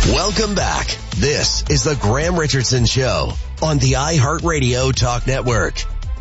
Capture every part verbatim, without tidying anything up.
Welcome back. This is the Graham Richardson Show on the iHeartRadio Talk Network.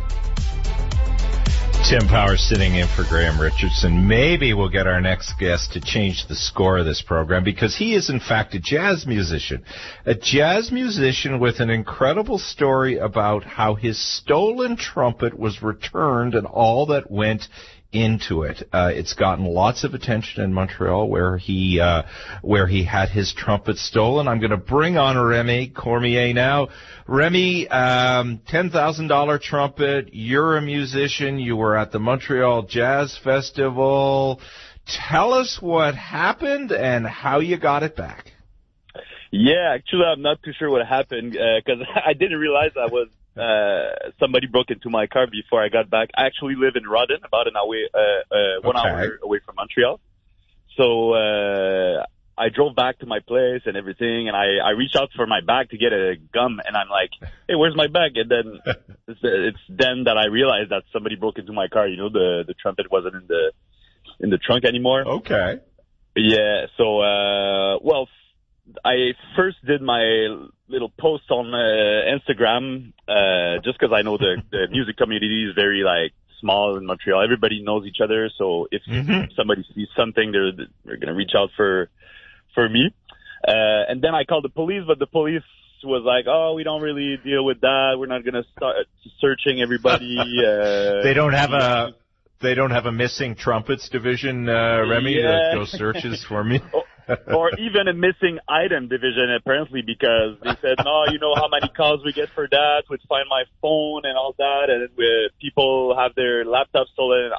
Tim Powers sitting in for Graham Richardson. Maybe we'll get our next guest to change the score of this program, because he is, in fact, a jazz musician. A jazz musician with an incredible story about how his stolen trumpet was returned and all that went into it. Uh, it's gotten lots of attention in Montreal, where he uh, where he had his trumpet stolen. I'm going to bring on Remy Cormier now. Remy, um, ten thousand dollars trumpet. You're a musician. You were at the Montreal Jazz Festival. Tell us what happened and how you got it back. Yeah, actually, I'm not too sure what happened because uh, I didn't realize I was. Uh, somebody broke into my car before I got back. I actually live in Rodden, about an hour, uh, uh, one okay. hour away from Montreal. So, uh, I drove back to my place and everything, and I, I reached out for my bag to get a gum, and I'm like, hey, where's my bag? And then it's, it's then that I realized that somebody broke into my car. You know, the, the trumpet wasn't in the, in the trunk anymore. Okay. Yeah. So, uh, well, I first did my little post on uh, Instagram, uh, just because I know the, the music community is very, like, small in Montreal. Everybody knows each other, so if mm-hmm. somebody sees something, they're, they're going to reach out for for me. Uh, and then I called the police, but the police was like, oh, we don't really deal with that. We're not going to start searching everybody. Uh, they don't have a... They don't have a missing trumpets division, uh, Remy, yeah. that goes searches for me. Or even a missing item division, apparently, because they said, no, you know how many calls we get for that with Find My Phone and all that, and we, people have their laptops stolen.